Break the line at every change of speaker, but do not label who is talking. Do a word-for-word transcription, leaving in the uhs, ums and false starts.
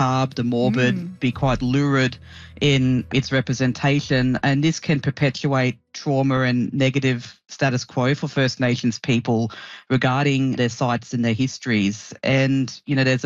macabre, the morbid,
Mm.
be quite lurid in its representation, and this can perpetuate trauma and negative status quo for First Nations people regarding their sites and their histories. And, you know, there's